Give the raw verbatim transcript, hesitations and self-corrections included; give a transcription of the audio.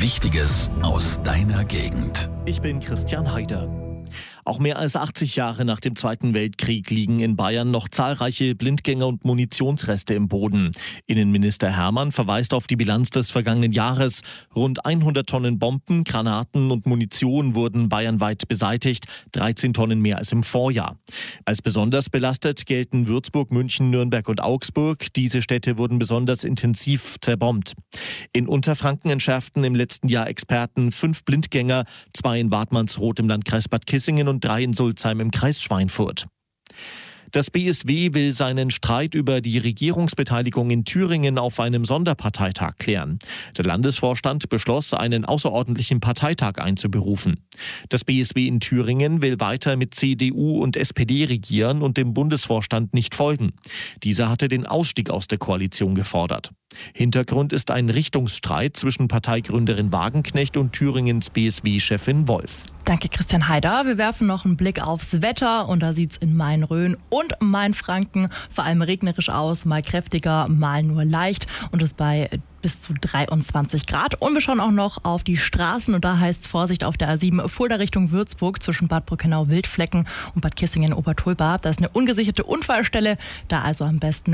Wichtiges aus deiner Gegend. Ich bin Christian Heider. Auch mehr als achtzig Jahre nach dem Zweiten Weltkrieg liegen in Bayern noch zahlreiche Blindgänger und Munitionsreste im Boden. Innenminister Hermann verweist auf die Bilanz des vergangenen Jahres. Rund hundert Tonnen Bomben, Granaten und Munition wurden bayernweit beseitigt, dreizehn Tonnen mehr als im Vorjahr. Als besonders belastet gelten Würzburg, München, Nürnberg und Augsburg. Diese Städte wurden besonders intensiv zerbombt. In Unterfranken entschärften im letzten Jahr Experten fünf Blindgänger, zwei in Waidmannsroth im Landkreis Bad Kissingen und drei in Sulzheim im Kreis Schweinfurt. Das B S W will seinen Streit über die Regierungsbeteiligung in Thüringen auf einem Sonderparteitag klären. Der Landesvorstand beschloss, einen außerordentlichen Parteitag einzuberufen. Das B S W in Thüringen will weiter mit C D U und S P D regieren und dem Bundesvorstand nicht folgen. Dieser hatte den Ausstieg aus der Koalition gefordert. Hintergrund ist ein Richtungsstreit zwischen Parteigründerin Wagenknecht und Thüringens B S W-Chefin Wolf. Danke, Christian Heider. Wir werfen noch einen Blick aufs Wetter und da sieht es in Main-Rhön und Main-Franken vor allem regnerisch aus, mal kräftiger, mal nur leicht und es bei bis zu dreiundzwanzig Grad. Und wir schauen auch noch auf die Straßen und da heißt es Vorsicht auf der A sieben Fulda Richtung Würzburg zwischen Bad Brückenau Wildflecken und Bad Kissingen Obertulba. Da ist eine ungesicherte Unfallstelle, da also am besten